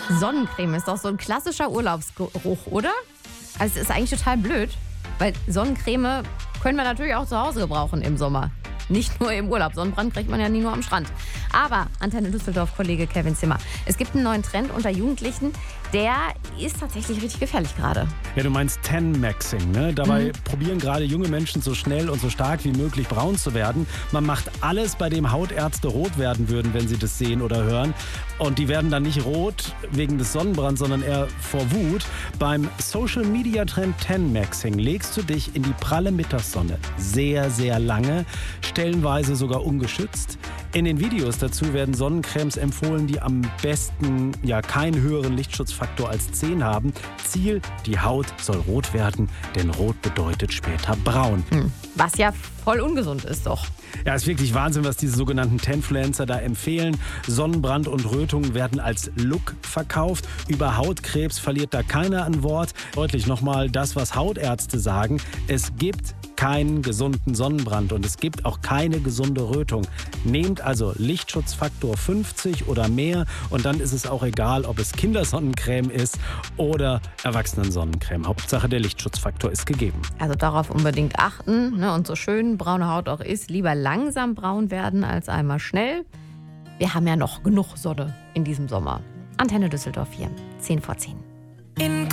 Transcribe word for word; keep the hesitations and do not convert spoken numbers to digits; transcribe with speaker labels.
Speaker 1: Sonnencreme ist doch so ein klassischer Urlaubsgeruch, oder? Also es ist eigentlich total blöd, weil Sonnencreme können wir natürlich auch zu Hause gebrauchen im Sommer. Nicht nur im Urlaub. Sonnenbrand kriegt man ja nie nur am Strand. Aber, Antenne Düsseldorf-Kollege Kevin Zimmer, es gibt einen neuen Trend unter Jugendlichen, der ist tatsächlich richtig gefährlich gerade.
Speaker 2: Ja, du meinst Tan-Maxing, ne? Dabei
Speaker 1: Mhm.
Speaker 2: probieren gerade junge Menschen so schnell und so stark wie möglich braun zu werden. Man macht alles, bei dem Hautärzte rot werden würden, wenn sie das sehen oder hören. Und die werden dann nicht rot wegen des Sonnenbrands, sondern eher vor Wut. Beim Social-Media-Trend Tan-Maxing legst du dich in die pralle Mittagssonne sehr, sehr lange, stellenweise sogar ungeschützt. In den Videos dazu werden Sonnencremes empfohlen, die am besten ja keinen höheren Lichtschutzfaktor als zehn haben. Ziel, die Haut soll rot werden, denn rot bedeutet später braun.
Speaker 1: Hm. Was ja voll ungesund ist doch.
Speaker 2: Ja, ist wirklich Wahnsinn, was diese sogenannten Tanfluencer da empfehlen. Sonnenbrand und Rötungen werden als Look verkauft. Über Hautkrebs verliert da keiner ein Wort. Deutlich nochmal das, was Hautärzte sagen. Es gibt keinen gesunden Sonnenbrand und es gibt auch keine gesunde Rötung. Nehmt also Lichtschutzfaktor fünfzig oder mehr und dann ist es auch egal, ob es Kindersonnencreme ist oder Erwachsenensonnencreme. Hauptsache der Lichtschutzfaktor ist gegeben.
Speaker 1: Also darauf unbedingt achten, ne? Und so schön braune Haut auch ist, lieber langsam braun werden als einmal schnell. Wir haben ja noch genug Sonne in diesem Sommer. Antenne Düsseldorf hier, zehn vor zehn.